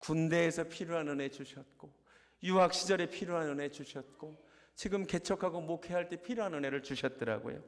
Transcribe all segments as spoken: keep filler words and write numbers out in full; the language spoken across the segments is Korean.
군대에서 필요한 은혜 주셨고, 유학 시절에 필요한 은혜 주셨고, 지금 개척하고 목회할 때 필요한 은혜를 주셨더라고요.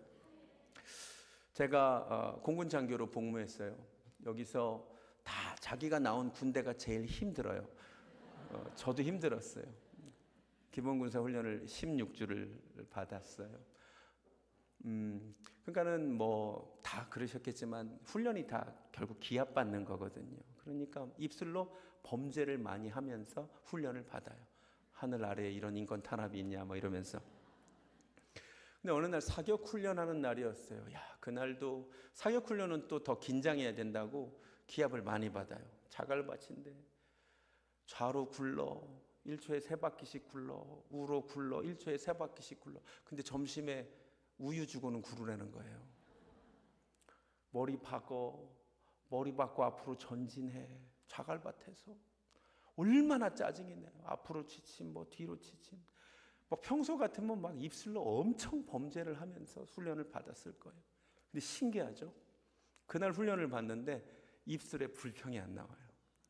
제가 공군 장교로 복무했어요. 여기서 다 자기가 나온 군대가 제일 힘들어요. 저도 힘들었어요. 기본군사 훈련을 십육 주를 받았어요. 음, 그러니까는 뭐 다 그러셨겠지만 훈련이 다 결국 기합받는 거거든요. 그러니까 입술로 범죄를 많이 하면서 훈련을 받아요. 하늘 아래에 이런 인권 탄압이 있냐 뭐 이러면서. 근데 어느 날 사격 훈련하는 날이었어요. 야, 그날도 사격 훈련은 또 더 긴장해야 된다고 기합을 많이 받아요. 자갈밭인데 좌로 굴러 일 초에 세 바퀴씩 굴러, 우로 굴러 일 초에 세 바퀴씩 굴러. 근데 점심에 우유 주고는 구르라는 거예요. 머리 박어, 머리 박고 앞으로 전진해. 자갈밭에서 얼마나 짜증이 나요. 앞으로 치침, 뭐 뒤로 치침. 뭐 평소 같으면 막 입술로 엄청 범죄를 하면서 훈련을 받았을 거예요. 근데 신기하죠? 그날 훈련을 받는데 입술에 불평이 안 나와요.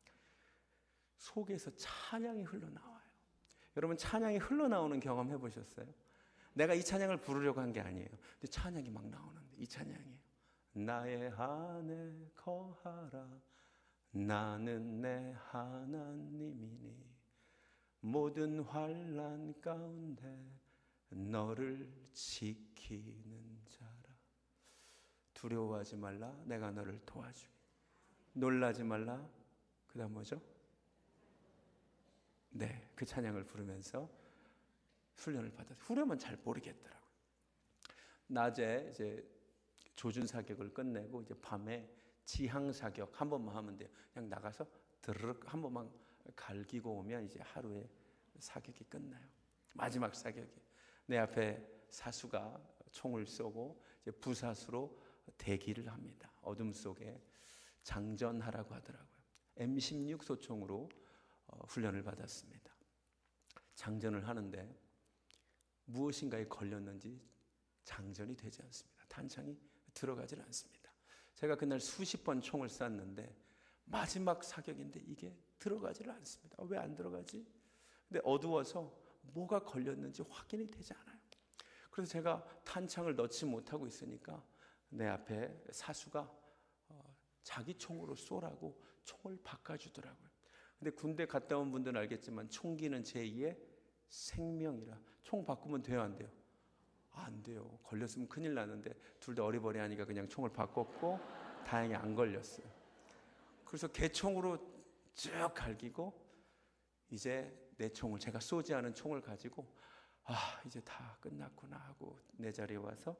속에서 찬양이 흘러나와요. 여러분, 찬양이 흘러나오는 경험 해보셨어요? 내가 이 찬양을 부르려고 한 게 아니에요. 근데 찬양이 막 나오는데 이 찬양이에요. 나의 안에 거하라. 나는 내 하나님이니 모든 환난 가운데 너를 지키는 자라. 두려워하지 말라. 내가 너를 도와주리. 놀라지 말라. 그 다음 뭐죠? 네, 그 찬양을 부르면서 훈련을 받았어요. 후렴은 잘 모르겠더라고요. 낮에 이제 조준 사격을 끝내고 이제 밤에 지향 사격 한 번만 하면 돼요. 그냥 나가서 드르륵 한 번만 갈기고 오면 이제 하루에 사격이 끝나요. 마지막 사격이. 내 앞에 사수가 총을 쏘고 이제 부사수로 대기를 합니다. 어둠 속에 장전하라고 하더라고요. 엠 십육 소총으로 훈련을 받았습니다. 장전을 하는데 무엇인가에 걸렸는지 장전이 되지 않습니다. 탄창이 들어가질 않습니다. 제가 그날 수십 번 총을 쐈는데 마지막 사격인데 이게 들어가질 않습니다. 왜 안 들어가지? 근데 어두워서 뭐가 걸렸는지 확인이 되지 않아요. 그래서 제가 탄창을 넣지 못하고 있으니까 내 앞에 사수가 자기 총으로 쏘라고 총을 바꿔주더라고요. 근데 군대 갔다 온 분들은 알겠지만 총기는 제이의 생명이라. 총 바꾸면 돼요, 안 돼요? 안 돼요. 걸렸으면 큰일 나는데 둘 다 어리버리하니까 그냥 총을 바꿨고 다행히 안 걸렸어요. 그래서 개총으로 쭉 갈기고 이제 내 총을, 제가 쏘지 않은 총을 가지고 아, 이제 다 끝났구나 하고 내 자리에 와서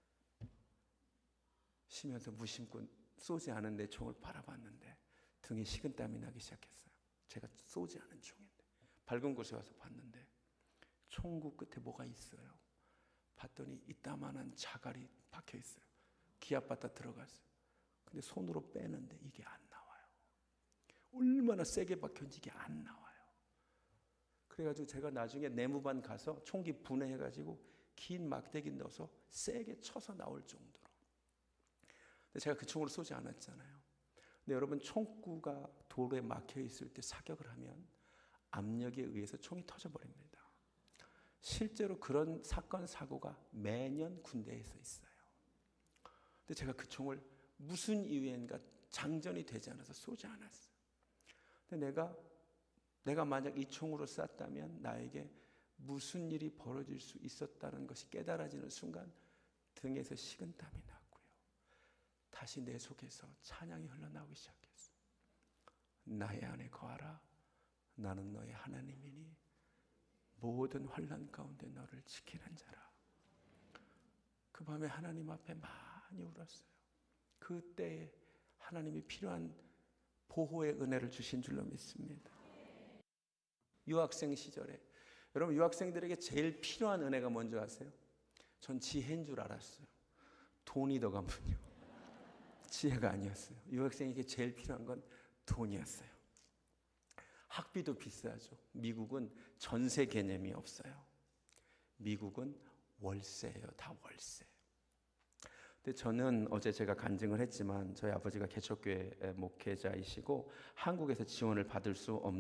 쉬면서 무심코 쏘지 않은 내 총을 바라봤는데 등에 식은땀이 나기 시작했어요. 제가 쏘지 않은 총인데 밝은 곳에 와서 봤는데 총구 끝에 뭐가 있어요. 봤더니 이따만한 자갈이 박혀 있어요. 기압받다 들어갔어요. 근데 손으로 빼는데 이게 안 나와요. 얼마나 세게 박혔는지 이게 안 나와요. 그래가지고 제가 나중에 내무반 가서 총기 분해해가지고 긴 막대기 넣어서 세게 쳐서 나올 정도로. 근데 제가 그 총으로 쏘지 않았잖아요. 근데 여러분, 총구가 돌에 막혀 있을 때 사격을 하면 압력에 의해서 총이 터져버립니다. 실제로 그런 사건 사고가 매년 군대에서 있어요. 근데 제가 그 총을 무슨 이유인가 장전이 되지 않아서 쏘지 않았어요. 근데 내가 내가 만약 이 총으로 쐈다면 나에게 무슨 일이 벌어질 수 있었다는 것이 깨달아지는 순간 등에서 식은땀이 났고요. 다시 내 속에서 찬양이 흘러나오기 시작했어요. 나의 안에 거하라. 나는 너의 하나님이니 모든 환난 가운데 너를 지키는 자라. 그 밤에 하나님 앞에 많이 울었어요. 그때에 하나님이 필요한 보호의 은혜를 주신 줄로 믿습니다. 유학생 시절에 여러분, 유학생들에게 제일 필요한 은혜가 뭔지 아세요? 전 지혜인 줄 알았어요. 돈이더군요. 지혜가 아니었어요. 유학생에게 제일 필요한 건 돈이었어요. 학비도 비싸죠. 미국은 전세 개념이 없어요. 미국은 월세예요. 다 월세. 근데 저는 어제 제가 간증을 했지만 저희 아버지가 개척교회 목회자이시고 한국에서 지원을 받을 수 없는